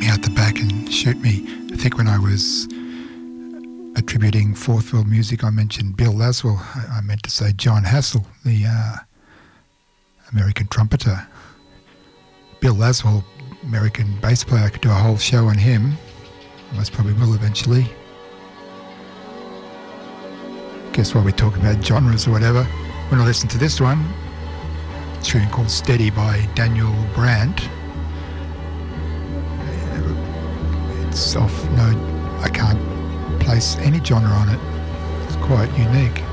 out the back and shoot me. I think when I was attributing Forthville music, I mentioned Bill Laswell. I meant to say John Hassell, the American trumpeter. Bill Laswell, American bass player. I could do a whole show on him. I most probably will eventually. Guess while we talk about genres or whatever, when I listen to this one, a tune called Steady by Daniel Brandt, it's off, no, I can't place any genre on it. It's quite unique.